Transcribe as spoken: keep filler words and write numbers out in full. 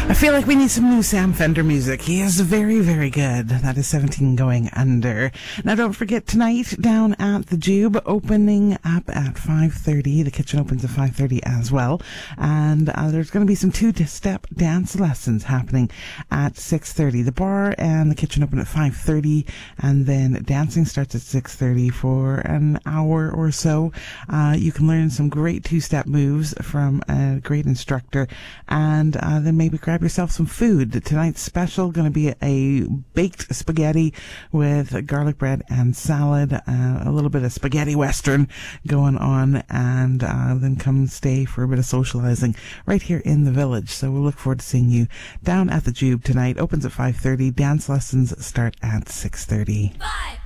I feel like we need some new Sam Fender music. He is very, very good. That is seventeen Going Under. Now, don't forget, tonight down at the Jube, opening up at five thirty. The kitchen opens at five thirty as well. And uh, there's going to be some two-step dance lessons happening at six thirty. The bar and the kitchen open at five thirty, and then dancing starts at six thirty for an hour or so. Uh, you can learn some great two-step moves from a great instructor, and uh, then maybe grab yourself some food. Tonight's special going to be a baked spaghetti with garlic bread and salad, uh, a little bit of spaghetti western going on, and uh, then come stay for a bit of socializing right here in the village. So we'll look forward to seeing you down at the Jube tonight. Opens at five thirty. Dance lessons start at six thirty. Five.